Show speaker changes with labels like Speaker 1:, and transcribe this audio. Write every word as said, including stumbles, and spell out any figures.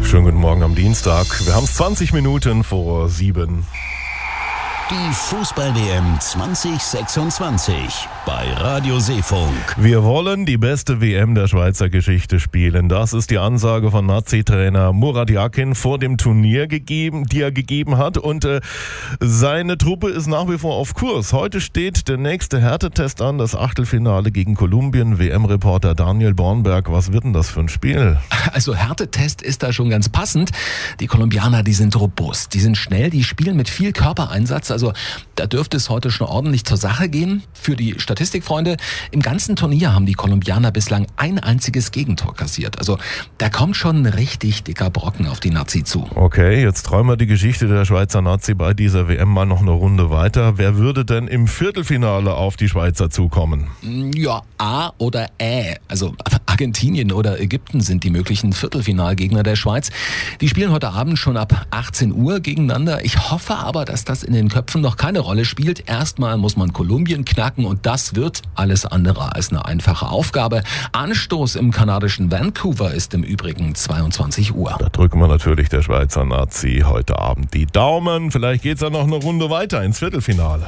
Speaker 1: Schönen guten Morgen am Dienstag. Wir haben es zwanzig Minuten vor sieben.
Speaker 2: Die Fußball-W M zwanzig sechsundzwanzig bei Radio Seefunk.
Speaker 1: Wir wollen die beste W M der Schweizer Geschichte spielen. Das ist die Ansage von Nazi-Trainer Murat Yakin vor dem Turnier gegeben, die er gegeben hat. Und äh, seine Truppe ist nach wie vor auf Kurs. Heute steht der nächste Härtetest an, das Achtelfinale gegen Kolumbien. W M-Reporter Daniel Bornberg, was wird denn das für ein Spiel?
Speaker 3: Also Härtetest ist da schon ganz passend. Die Kolumbianer, die sind robust, die sind schnell, die spielen mit viel Körpereinsatz. Also da dürfte es heute schon ordentlich zur Sache gehen. Für die Statistikfreunde, im ganzen Turnier haben die Kolumbianer bislang ein einziges Gegentor kassiert. Also da kommt schon ein richtig dicker Brocken auf die Nazi zu.
Speaker 1: Okay, jetzt träumen wir die Geschichte der Schweizer Nazi bei dieser W M mal noch eine Runde weiter. Wer würde denn im Viertelfinale auf die Schweizer zukommen?
Speaker 3: Ja, A oder Ä. Also Argentinien oder Ägypten sind die möglichen Viertelfinalgegner der Schweiz. Die spielen heute Abend schon ab achtzehn Uhr gegeneinander. Ich hoffe aber, dass das in den Köpfen noch keine Rolle spielt. Erstmal muss man Kolumbien knacken und das wird alles andere als eine einfache Aufgabe. Anstoß im kanadischen Vancouver ist im Übrigen zweiundzwanzig Uhr.
Speaker 1: Da drücken wir natürlich der Schweizer Nazi heute Abend die Daumen. Vielleicht geht's ja noch eine Runde weiter ins Viertelfinale.